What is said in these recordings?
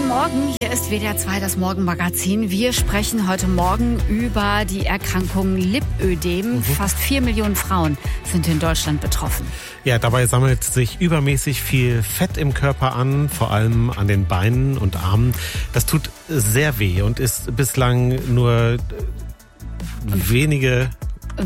Morgen, hier ist WDR 2, das Morgenmagazin. Wir sprechen heute Morgen über die Erkrankung Lipödem. Fast 4 Millionen Frauen sind in Deutschland betroffen. Ja, dabei sammelt sich übermäßig viel Fett im Körper an, vor allem an den Beinen und Armen. Das tut sehr weh und ist bislang nur wenige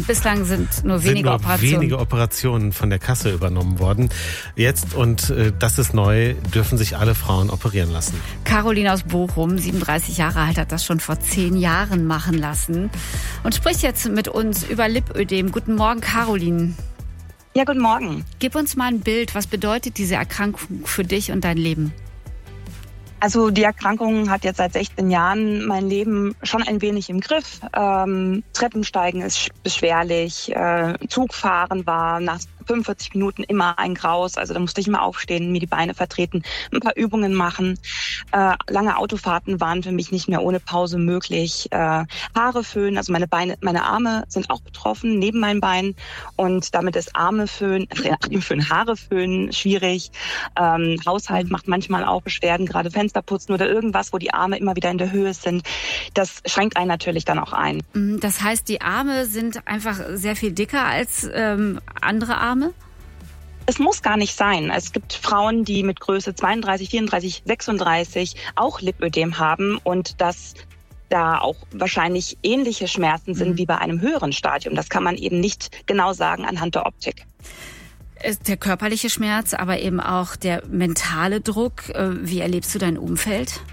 Operationen von der Kasse übernommen worden. Jetzt, und das ist neu, dürfen sich alle Frauen operieren lassen. Caroline aus Bochum, 37 Jahre alt, hat das schon vor 10 Jahren machen lassen und spricht jetzt mit uns über Lipödem. Guten Morgen, Caroline. Ja, guten Morgen. Gib uns mal ein Bild. Was bedeutet diese Erkrankung für dich und dein Leben? Also die Erkrankung hat jetzt seit 16 Jahren mein Leben schon ein wenig im Griff. Treppensteigen ist beschwerlich, Zugfahren war nach 45 Minuten immer ein Graus. Also da musste ich immer aufstehen, mir die Beine vertreten, ein paar Übungen machen. Lange Autofahrten waren für mich nicht mehr ohne Pause möglich. Haare föhnen, also meine Arme sind auch betroffen, neben meinen Beinen. Und damit ist Haare föhnen schwierig. Haushalt macht manchmal auch Beschwerden, gerade Fenster putzen oder irgendwas, wo die Arme immer wieder in der Höhe sind. Das schränkt einen natürlich dann auch ein. Das heißt, die Arme sind einfach sehr viel dicker als andere Arme? Es muss gar nicht sein. Es gibt Frauen, die mit Größe 32, 34, 36 auch Lipödem haben und dass da auch wahrscheinlich ähnliche Schmerzen sind wie bei einem höheren Stadium. Das kann man eben nicht genau sagen anhand der Optik. Ist der körperliche Schmerz, aber eben auch der mentale Druck. Wie erlebst du dein Umfeld?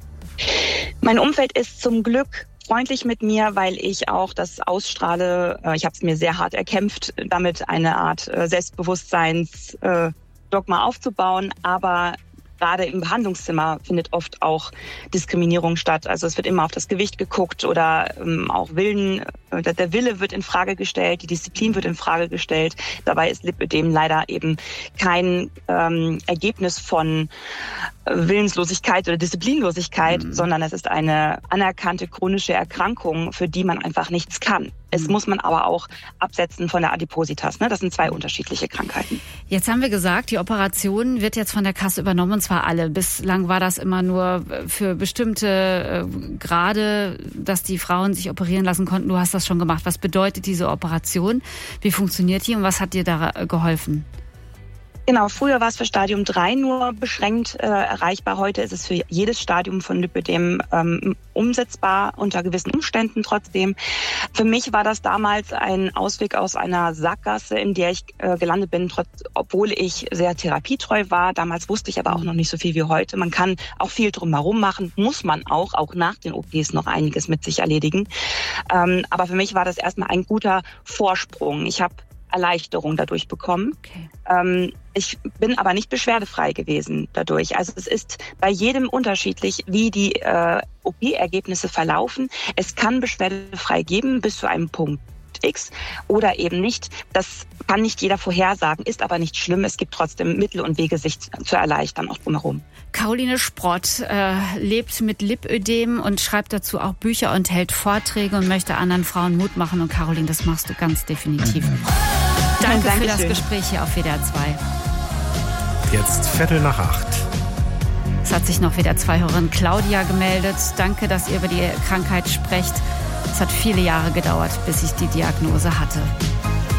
Mein Umfeld ist zum Glück freundlich mit mir, weil ich auch das ausstrahle. Ich habe es mir sehr hart erkämpft, damit eine Art Selbstbewusstseinsdogma aufzubauen. Aber gerade im Behandlungszimmer findet oft auch Diskriminierung statt. Also es wird immer auf das Gewicht geguckt oder auch der Wille wird in Frage gestellt, die Disziplin wird in Frage gestellt. Dabei ist Lipödem leider eben kein Ergebnis von Willenslosigkeit oder Disziplinlosigkeit, sondern es ist eine anerkannte chronische Erkrankung, für die man einfach nichts kann. Es muss man aber auch absetzen von der Adipositas. Ne? Das sind 2 unterschiedliche Krankheiten. Jetzt haben wir gesagt, die Operation wird jetzt von der Kasse übernommen, und zwar alle. Bislang war das immer nur für bestimmte Grade, dass die Frauen sich operieren lassen konnten. Du hast das schon gemacht. Was bedeutet diese Operation? Wie funktioniert die und was hat dir da geholfen? Genau, früher war es für Stadium 3 nur beschränkt erreichbar. Heute ist es für jedes Stadium von Lipödem umsetzbar, unter gewissen Umständen trotzdem. Für mich war das damals ein Ausweg aus einer Sackgasse, in der ich gelandet bin, obwohl ich sehr therapietreu war. Damals wusste ich aber auch noch nicht so viel wie heute. Man kann auch viel drumherum machen, muss man auch nach den OPs noch einiges mit sich erledigen. Aber für mich war das erstmal ein guter Vorsprung. Ich habe Erleichterung dadurch bekommen. Okay. Ich bin aber nicht beschwerdefrei gewesen dadurch. Also es ist bei jedem unterschiedlich, wie die OP-Ergebnisse verlaufen. Es kann beschwerdefrei geben bis zu einem Punkt X oder eben nicht. Das kann nicht jeder vorhersagen, ist aber nicht schlimm. Es gibt trotzdem Mittel und Wege, sich zu erleichtern, auch drumherum. Caroline Sprott lebt mit Lipödem und schreibt dazu auch Bücher und hält Vorträge und möchte anderen Frauen Mut machen. Und Caroline, das machst du ganz definitiv. Danke für das Gespräch hier auf WDR 2. Jetzt 7:45. Es hat sich noch WDR 2-Hörerin Claudia gemeldet. Danke, dass ihr über die Krankheit sprecht. Es hat viele Jahre gedauert, bis ich die Diagnose hatte.